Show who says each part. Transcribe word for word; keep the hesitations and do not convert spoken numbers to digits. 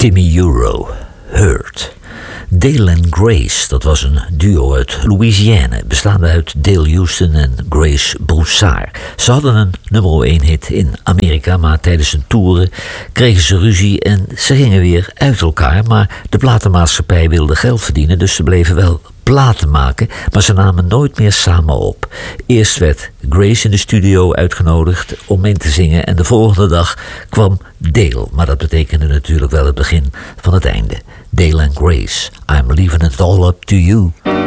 Speaker 1: Timmy Euro, Hurt. Dale en Grace, dat was een duo uit Louisiana, bestaande uit Dale Houston en Grace Broussard. Ze hadden een nummer één hit in Amerika, maar tijdens hun toeren kregen ze ruzie en ze gingen weer uit elkaar. Maar de platenmaatschappij wilde geld verdienen, dus ze bleven wel platen maken, maar ze namen nooit meer samen op. Eerst werd Grace in de studio uitgenodigd om in te zingen en de volgende dag kwam Dale. Maar dat betekende natuurlijk wel het begin van het einde. Dale and Grace, I'm leaving it all up to you.